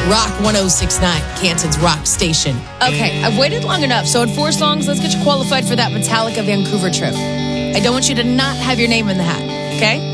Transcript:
Rock 1069, Canton's rock station. Okay, I've waited long enough. So at 4 songs, let's get you qualified for that Metallica Vancouver trip. I don't want you to not have your name in the hat, okay?